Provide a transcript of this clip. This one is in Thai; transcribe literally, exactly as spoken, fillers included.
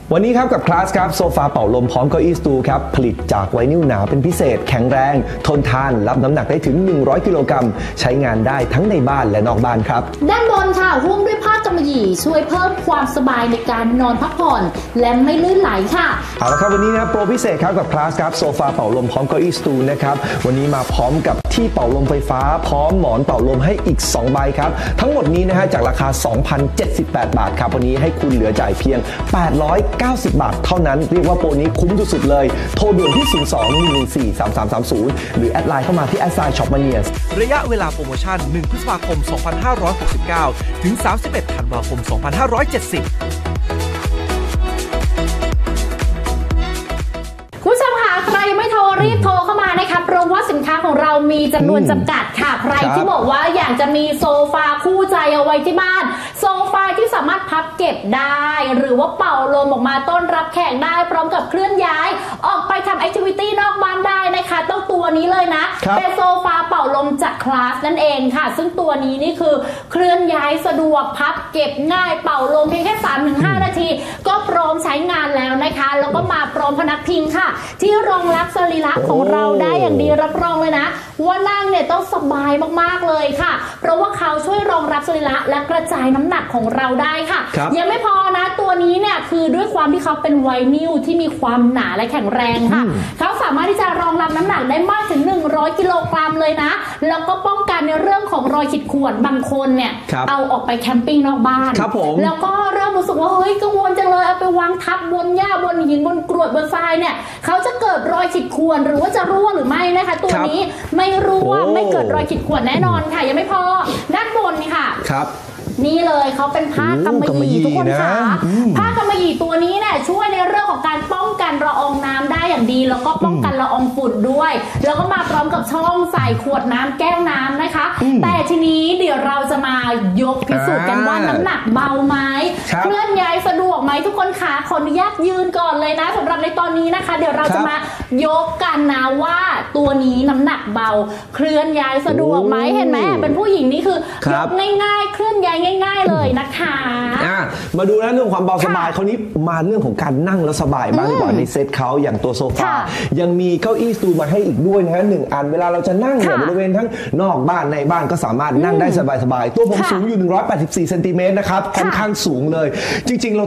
วันนี้ครับกับคลาสครับโซฟาเป่าลมพร้อมเก้าอี้สตูครับผลิตจากไวนิลหนาเป็นพิเศษแข็งแรงทนทานรับน้ำหนักได้ถึงหนึ่งร้อยกิโลกรัมใช้งานได้ทั้งในบ้านและนอกบ้านครับด้านบนค่ะหุ้มด้วยผ้ากำมะหยี่ช่วยเพิ่มความสบายในการนอนพักผ่อนและไม่ลื่นไหลค่ะเอาละครับวันนี้นะโปรพิเศษครับกับคลาสครับโซฟาเป่าลมพร้อมเก้าอี้สตูนะครับวันนี้มาพร้อมกับที่เป่าลมไฟฟ้าพร้อมหมอนเป่าลมให้อีกสองใบครับทั้งหมดนี้นะฮะจากราคา สองพันเจ็ดสิบแปด บาทครับวันนี้ให้คุณเหลือจ่ายเพียงแปดร้อยเก้าสิบบาทเท่านั้นเรียกว่าโปรนี้คุ้มสุดๆเลยโทรด่วนที่ศูนย์ สอง หนึ่ง หนึ่ง สี่ สาม สาม สาม ศูนย์หรือแอดไลน์เข้ามาที่แอดไซน์ช็อปมาเนียระยะเวลาโปรโมชั่นหนึ่งพฤษภาคมสองพันห้าร้อยหกสิบเก้าถึงสามสิบเอ็ดธันวาคมสองพันห้าร้อยเจ็ดสิบคุณผู้ชมค่ะใครไม่โทรรีบโทรเข้ามานะคะเพราะว่าสินค้าของเรามีจำนวนจำกัดค่ะใครที่บอกว่าอยากจะมีโซฟาคู่ใจเอาไว้ที่บ้านโซฟาที่สามารถพับเก็บได้หรือว่าเป่าลมออกมาต้อนรับแขกได้พร้อมกับเคลื่อนย้ายออกไปทำแอคทิวิตี้นอกบ้านได้นะคะต้องตัวนี้เลยนะเป็นโซฟาเป่าลมจากคลาสนั่นเองค่ะซึ่งตัวนี้นี่คือเคลื่อนย้ายสะดวกพับเก็บง่ายเป่าลมเพียงแค่ สามถึงห้า นาทีก็พร้อมใช้งานแล้วนะคะแล้วก็มาพร้อมพนักพิงค่ะที่รองรับสรีระของเราได้อย่างดีรับรองเลยนะว่านั่งเนี่ยต้องสบายมากๆเลยค่ะเพราะว่าเขาช่วยรองรับสรีระและกระจายน้ำหนักของเราได้ค่ะยังไม่พอนะตัวนี้เนี่ยคือด้วยความที่เขาเป็นไวนิลที่มีความหนาและแข็งแรงค่ะเขาสามารถที่จะรองรับน้ำหนักได้มากถึงหนึ่งร้อยกิโลกรัมเลยนะแล้วก็ป้องกันในเรื่องของรอยขีดข่วนบางคนเนี่ยเอาออกไปแคมปิ้งนอกบ้านแล้วก็เริ่มรู้สึกว่าเฮ้ยกังวลจังเลยเอาไปวางทับบนหญ้าบนหินบนกรวดบนทรายเนี่ยเขาจะเกิดรอยขีดข่วนหรือว่าจะรั่วหรือไม่นะคะตัวนี้ไม่รั่วไม่เกิดรอยขีดข่วนแน่นอนค่ะยังไม่พอด้านบนนี่ค่ะครับนี่เลยเขาเป็นผ้ากำมะหยี่ทุกคนค่ะผ้ากำมะหยี่ตัวนี้เนี่ยช่วยในเรื่องของการป้องกันละอองน้ำได้อย่างดีแล้วก็ป้องกันละอองฝุ่นด้วยแล้วก็มาพร้อมกับช่องใส่ขวดน้ำแก้วน้ำนะคะแต่ทีนี้เดี๋ยวเราจะมายกพิสูจน์กันว่าน้ำหนักเบาไหมเคลื่อนย้ายสะดวกไหมทุกคนค่ะขออนุญาตยืนก่อนเลยนะสำหรับในตอนนี้นะคะเดี๋ยวเราจะมายกกันนะว่าตัวนี้น้ำหนักเบาเคลื่อนย้ายสะดวกไหมเห็นไหมเป็นผู้หญิงนี่คือยกง่ายๆเคลื่อนย้ายง่ายๆเลยนะคะมาดูนะเรื่องความเบาสบายเขานี้มาเรื่องของการนั่งแล้วสบายบ้างดีกว่าในเซตเขาอย่างตัวโซฟายังมีเก้าอี้สตูมาให้อีกด้วยนะฮะหนึ่งอันเวลาเราจะนั่งเนี่ยบริเวณทั้งนอกบ้านในบ้านก็สามารถนั่งได้สบายๆตัวผมสูงอยู่หนึ่งร้อยแปดสิบสี่เซนติเมตรนะครับค่อนข้างสูงเลยจริงๆเรา